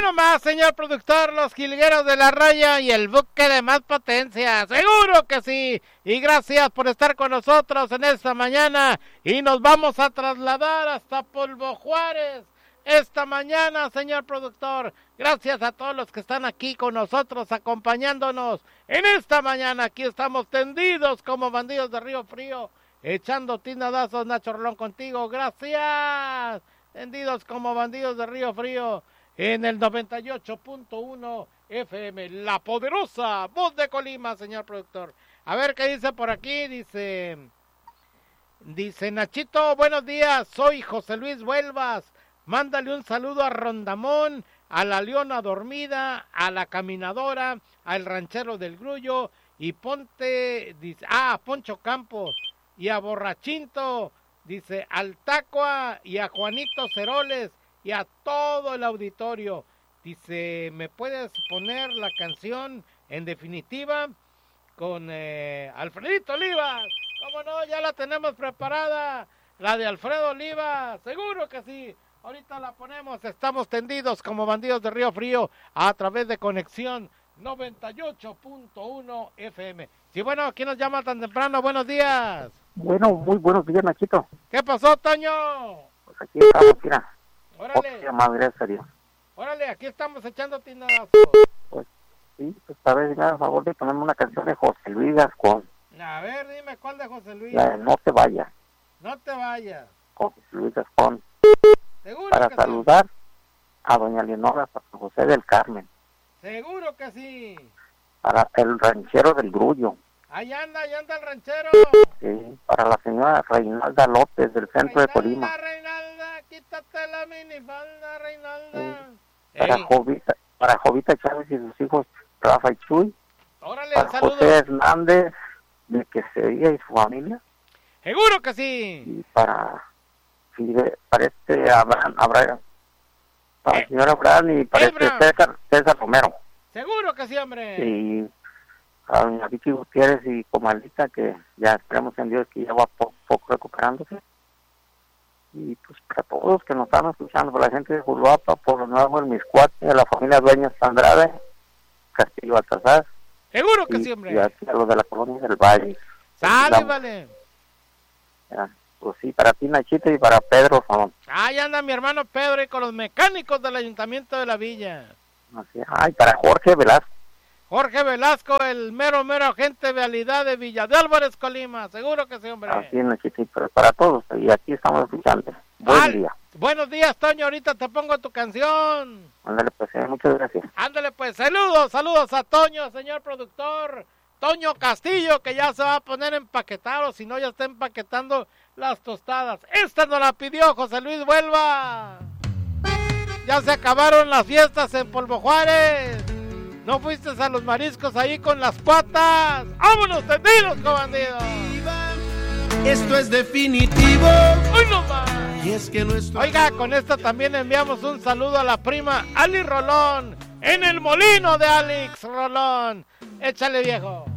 nomás, señor productor, los jilgueros de la raya y el buque de más potencia. Seguro que sí. Y gracias por estar con nosotros en esta mañana. Y nos vamos a trasladar hasta Polvo Juárez esta mañana, señor productor. Gracias a todos los que están aquí con nosotros, acompañándonos en esta mañana. Aquí estamos tendidos como bandidos de Río Frío, echando tinadazos. Nacho Rolón contigo. Gracias. Tendidos como bandidos de Río Frío en el 98.1 FM, la poderosa voz de Colima, señor productor. A ver qué dice por aquí. Dice Nachito, buenos días, soy José Luis Huelvas. Mándale un saludo a Rondamón, a la Leona Dormida, a la Caminadora, al Ranchero del Grullo y a Poncho Campos y a Borrachinto, dice, al Tacua y a Juanito Ceroles y a todo el auditorio. Dice, ¿me puedes poner la canción En Definitiva con Alfredito Olivas? ¿Cómo no? Ya la tenemos preparada, la de Alfredo Olivas, seguro que sí. Ahorita la ponemos. Estamos tendidos como bandidos de Río Frío a través de Conexión 98.1 FM. Sí, bueno, ¿quién nos llama tan temprano? Buenos días. Bueno, muy buenos días, Nachito. ¿Qué pasó, Toño? Pues aquí estamos, mira. Órale. Madre, serio. Órale, aquí estamos echando tinazos. Pues sí, pues a ver, a favor de ponerme una canción de José Luis Gascón. A ver, dime cuál de José Luis. La de No te vayas. No te vayas. José Luis Gascón. Seguro para que saludar a doña Leonora San José del Carmen. Seguro que sí. Para el Ranchero del Grullo. Ahí anda el ranchero. Sí, para la señora Reinalda López del centro de Colima. Reinalda, quítate la minifalda, Reinalda. Sí. Para Jovita Chávez y sus hijos Rafa y Chuy. Órale, para saludos. José Hernández de Quesería y su familia. Seguro que sí. Y para Abraham, para el señor Abraham y para César Romero. Seguro que sí, hombre. Y a doña Vicky Gutiérrez y Comalita, que ya esperemos en Dios que ya va poco recuperándose. Y pues para todos los que nos están escuchando, por la gente de Juluapa, por los nuevos del Miscuate, de la familia Dueñas Andrade, Castillo Baltazar. Seguro que sí, hombre. Y a los de la colonia del Valle. Sale, vale. Ya. Pues sí, para ti, Nachito, y para Pedro Salón. Ahí anda mi hermano Pedro y con los mecánicos del Ayuntamiento de la Villa. Así, para Jorge Velasco. Jorge Velasco, el mero agente de vialidad de Villa de Álvarez, Colima. Seguro que sí, hombre. Así es, Nachito, y para todos. Y aquí estamos escuchando. Buen día. Buenos días, Toño. Ahorita te pongo tu canción. Ándale, pues, muchas gracias. Ándale, pues, saludos a Toño, señor productor. Toño Castillo, que ya se va a poner empaquetado, si no ya está empaquetando las tostadas. Esta nos la pidió José Luis Huelva. Ya se acabaron las fiestas en Polvo Juárez. ¿No fuiste a los mariscos ahí con las patas? ¡Vámonos, tendidos, cobandidos! Esto es definitivo. ¡Hoy no más! Y es que nuestro... Oiga, con esto también enviamos un saludo a la prima Ali Rolón, en el molino de Alex Rolón. Échale, viejo.